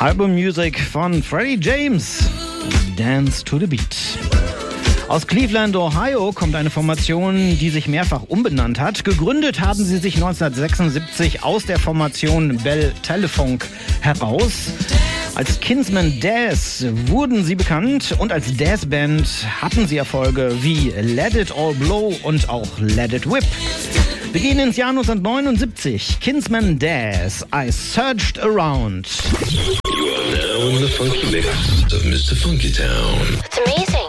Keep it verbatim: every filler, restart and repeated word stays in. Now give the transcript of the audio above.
Album Music von Freddie James. Dance to the Beat. Aus Cleveland, Ohio kommt eine Formation, die sich mehrfach umbenannt hat. Gegründet haben sie sich neunzehnhundertsechsundsiebzig aus der Formation Bell Telephone heraus. Als Kinsman Dazz wurden sie bekannt und als Dazz-Band hatten sie Erfolge wie Let It All Blow und auch Let It Whip. Wir gehen ins Jahr neunzehnhundertneunundsiebzig. Kinsman Dazz, I Searched Around. You are now in the funky mix of Mister Funky Town. It's amazing.